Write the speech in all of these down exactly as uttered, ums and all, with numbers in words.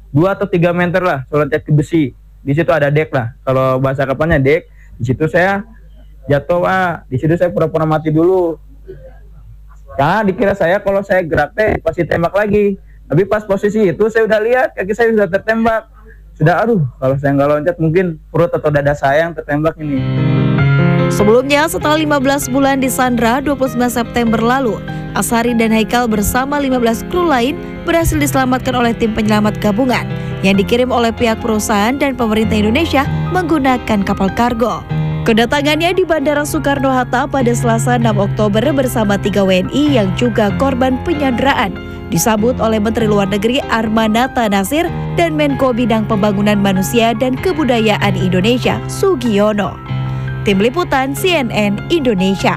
dua atau tiga meter lah, loncat ke besi. Di situ ada dek lah, kalau bahasa kapalnya dek. Di situ saya jatuh, Pak. Di situ saya pura-pura mati dulu. Nah, dikira saya kalau saya gerak teh pasti tembak lagi. Tapi pas posisi itu saya udah lihat kaki saya sudah tertembak. Sudah, aduh, kalau saya nggak loncat mungkin perut atau dada saya yang tertembak ini. Sebelumnya, setelah lima belas bulan disandra, dua puluh sembilan September lalu, Ashari dan Haikal bersama lima belas kru lain berhasil diselamatkan oleh tim penyelamat gabungan yang dikirim oleh pihak perusahaan dan pemerintah Indonesia menggunakan kapal kargo. Kedatangannya di Bandara Soekarno-Hatta pada Selasa enam Oktober bersama tiga W N I yang juga korban penyanderaan disambut oleh Menteri Luar Negeri Armanata Nasir dan Menko Bidang Pembangunan Manusia dan Kebudayaan Indonesia Sugiono. Tim Liputan C N N Indonesia.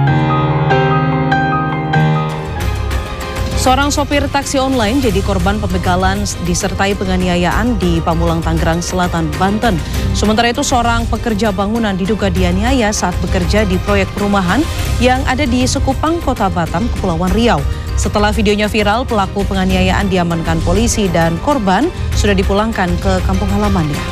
Seorang sopir taksi online jadi korban pembegalan disertai penganiayaan di Pamulang, Tangerang Selatan, Banten. Sementara itu seorang pekerja bangunan diduga dianiaya saat bekerja di proyek perumahan yang ada di Sekupang, Kota Batam, Kepulauan Riau. Setelah videonya viral, pelaku penganiayaan diamankan polisi dan korban sudah dipulangkan ke kampung halamannya.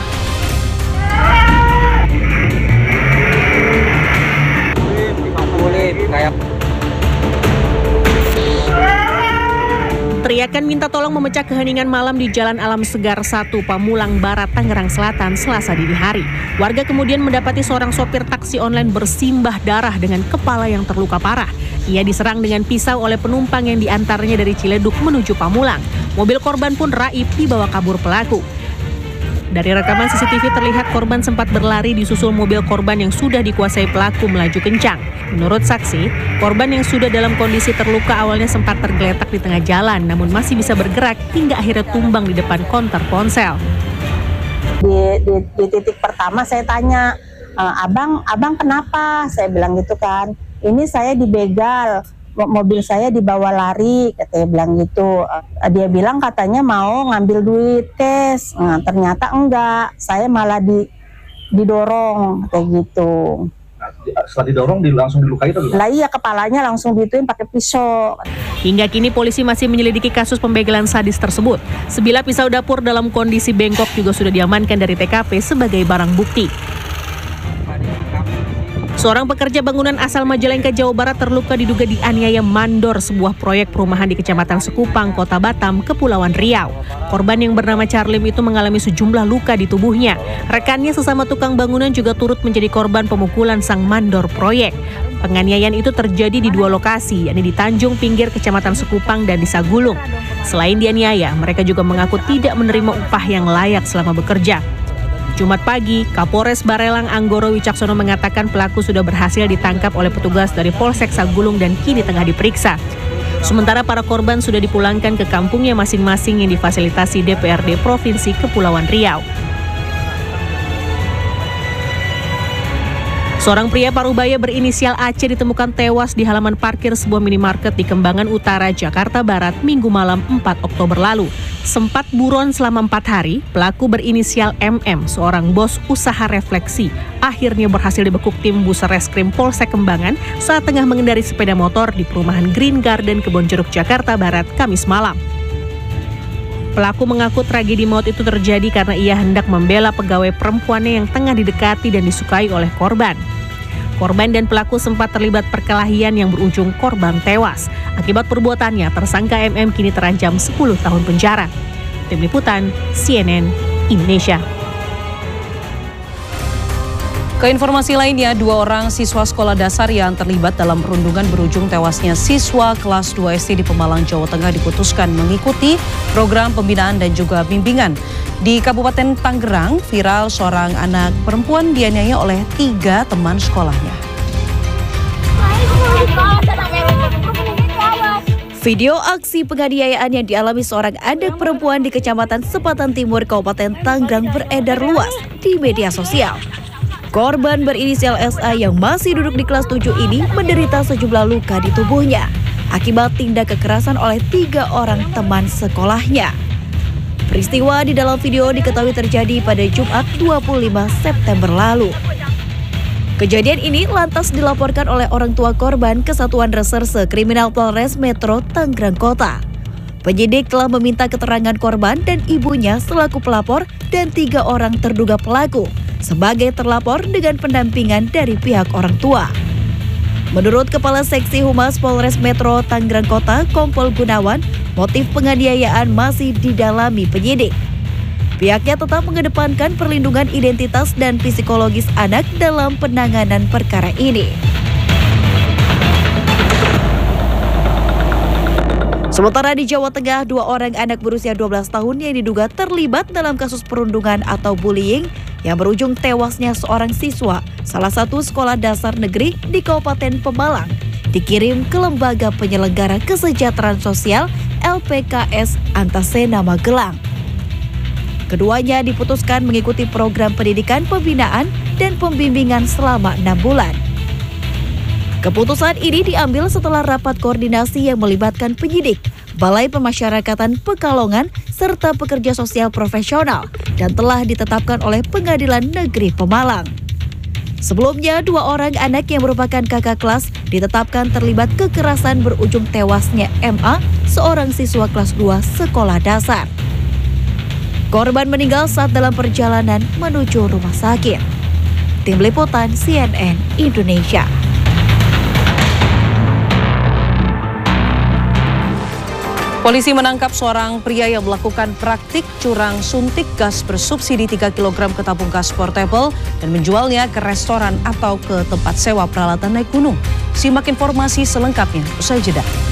Teriakan minta tolong memecah keheningan malam di Jalan Alam Segar satu, Pamulang Barat, Tangerang Selatan, Selasa dini hari. Warga kemudian mendapati seorang sopir taksi online bersimbah darah dengan kepala yang terluka parah. Ia diserang dengan pisau oleh penumpang yang diantaranya dari Ciledug menuju Pamulang. Mobil korban pun raib dibawa kabur pelaku. Dari rekaman C C T V terlihat korban sempat berlari disusul mobil korban yang sudah dikuasai pelaku melaju kencang. Menurut saksi, korban yang sudah dalam kondisi terluka awalnya sempat tergeletak di tengah jalan, namun masih bisa bergerak hingga akhirnya tumbang di depan konter ponsel. Di, di, di titik pertama saya tanya, e, abang, abang kenapa? Saya bilang gitu kan, ini saya dibegal. Mobil saya dibawa lari, katanya bilang gitu. Dia bilang katanya mau ngambil duit cash, nah, ternyata enggak, saya malah di, didorong kayak gitu. Nah, setelah didorong langsung dilukai atau? Lah iya, kepalanya langsung dituin pakai pisau. Hingga kini polisi masih menyelidiki kasus pembegalan sadis tersebut. Sebilah pisau dapur dalam kondisi bengkok juga sudah diamankan dari T K P sebagai barang bukti. Seorang pekerja bangunan asal Majalengka, Jawa Barat terluka diduga dianiaya mandor sebuah proyek perumahan di Kecamatan Sekupang, Kota Batam, Kepulauan Riau. Korban yang bernama Charlim itu mengalami sejumlah luka di tubuhnya. Rekannya sesama tukang bangunan juga turut menjadi korban pemukulan sang mandor proyek. Penganiayaan itu terjadi di dua lokasi, yakni di Tanjung Pinggir, Kecamatan Sekupang, dan di Sagulung. Selain dianiaya, mereka juga mengaku tidak menerima upah yang layak selama bekerja. Jumat pagi, Kapolres Barelang Anggoro Wicaksono mengatakan pelaku sudah berhasil ditangkap oleh petugas dari Polsek Sagulung dan kini tengah diperiksa. Sementara para korban sudah dipulangkan ke kampungnya masing-masing yang difasilitasi D P R D Provinsi Kepulauan Riau. Seorang pria Parubaya berinisial A C ditemukan tewas di halaman parkir sebuah minimarket di Kembangan Utara, Jakarta Barat, Minggu malam empat Oktober lalu. Sempat buron selama empat hari, pelaku berinisial M M, seorang bos usaha refleksi, akhirnya berhasil dibekuk tim Busreskrim Polsek Kembangan saat tengah mengendari sepeda motor di perumahan Green Garden, Kebonjeruk, Jakarta Barat, Kamis malam. Pelaku mengaku tragedi maut itu terjadi karena ia hendak membela pegawai perempuannya yang tengah didekati dan disukai oleh korban. Korban dan pelaku sempat terlibat perkelahian yang berujung korban tewas. Akibat perbuatannya, tersangka M M kini terancam sepuluh tahun penjara. Tim Liputan C N N Indonesia. Ke informasi lainnya, dua orang siswa sekolah dasar yang terlibat dalam perundungan berujung tewasnya siswa kelas dua S D di Pemalang, Jawa Tengah diputuskan mengikuti program pembinaan dan juga bimbingan. Di Kabupaten Tangerang, viral seorang anak perempuan dianiaya oleh tiga teman sekolahnya. Video aksi penganiayaan yang dialami seorang anak perempuan di Kecamatan Sepatan Timur, Kabupaten Tangerang beredar luas di media sosial. Korban berinisial S A yang masih duduk di kelas tujuh ini menderita sejumlah luka di tubuhnya akibat tindak kekerasan oleh tiga orang teman sekolahnya. Peristiwa di dalam video diketahui terjadi pada Jumat dua puluh lima September lalu. Kejadian ini lantas dilaporkan oleh orang tua korban ke Satuan Reserse Kriminal Polres Metro Tangerang Kota. Penyidik telah meminta keterangan korban dan ibunya selaku pelapor dan tiga orang terduga pelaku sebagai terlapor dengan pendampingan dari pihak orang tua. Menurut Kepala Seksi Humas Polres Metro Tangerang Kota, Kompol Gunawan, motif penganiayaan masih didalami penyidik. Pihaknya tetap mengedepankan perlindungan identitas dan psikologis anak dalam penanganan perkara ini. Sementara di Jawa Tengah, dua orang anak berusia dua belas tahun yang diduga terlibat dalam kasus perundungan atau bullying yang berujung tewasnya seorang siswa salah satu sekolah dasar negeri di Kabupaten Pemalang dikirim ke Lembaga Penyelenggara Kesejahteraan Sosial L P K S Antasena Magelang. Keduanya diputuskan mengikuti program pendidikan pembinaan dan pembimbingan selama enam bulan. Keputusan ini diambil setelah rapat koordinasi yang melibatkan penyidik, Balai Pemasyarakatan Pekalongan, serta pekerja sosial profesional dan telah ditetapkan oleh Pengadilan Negeri Pemalang. Sebelumnya, dua orang anak yang merupakan kakak kelas ditetapkan terlibat kekerasan berujung tewasnya M A, seorang siswa kelas dua sekolah dasar. Korban meninggal saat dalam perjalanan menuju rumah sakit. Tim Liputan C N N Indonesia. Polisi menangkap seorang pria yang melakukan praktik curang suntik gas bersubsidi tiga kilogram ke tabung gas portable dan menjualnya ke restoran atau ke tempat sewa peralatan naik gunung. Simak informasi selengkapnya usai jeda.